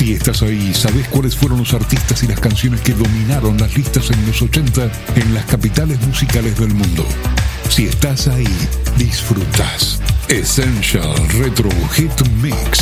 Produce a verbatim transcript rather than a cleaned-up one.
Si estás ahí, ¿sabés cuáles fueron los artistas y las canciones que dominaron las listas en los ochenta en las capitales musicales del mundo? Si estás ahí, disfrutas Essential Retro Hit Mix.